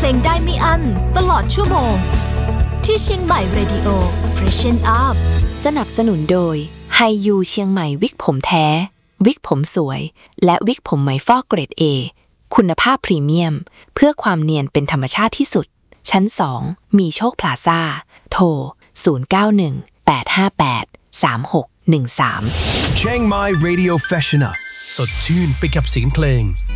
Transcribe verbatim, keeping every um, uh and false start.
งได้ไม่อั้นตลอดชั่วโมงที่เชียงใหม่ Radio Freshen Up สนับสนุนโดยไฮยูเชียงใหม่วิกผมแท้วิกผมสวยและวิกผมไหมฟอกเกรด A คุณภาพพรีเมียมเพื่อความเนียนเป็นธรรมชาติที่สุดชั้นสองมีโชคพลาซ่าโทรศูนย์ เก้า หนึ่ง แปด ห้า แปด สาม หก หนึ่ง สาม Chiang Mai Radio Freshen Up สดชื่นไปกับเสียงเพลง